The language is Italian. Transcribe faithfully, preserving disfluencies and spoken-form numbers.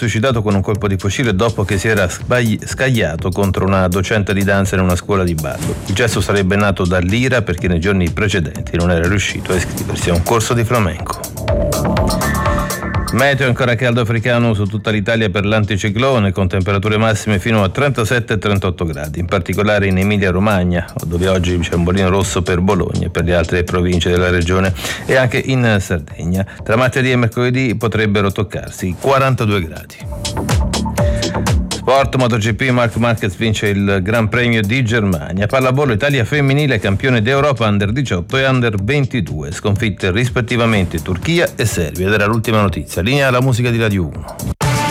suicidato con un colpo di fucile dopo che si era scagliato contro una docente di danza in una scuola di ballo. Il gesto sarebbe nato dall'ira perché nei giorni precedenti non era riuscito a iscriversi a un corso di flamenco. Meteo ancora caldo africano su tutta l'Italia per l'anticiclone, con temperature massime fino a trentasette e trentotto gradi, in particolare in Emilia-Romagna, dove oggi c'è un bollino rosso per Bologna e per le altre province della regione, e anche in Sardegna. Tra martedì e mercoledì potrebbero toccarsi i quarantadue gradi. Sport, MotoGP, Marc Marquez vince il Gran Premio di Germania. Pallavolo, Italia femminile campione d'Europa under diciotto e under ventidue, sconfitte rispettivamente Turchia e Serbia. Ed era l'ultima notizia. Linea alla musica di Radio uno.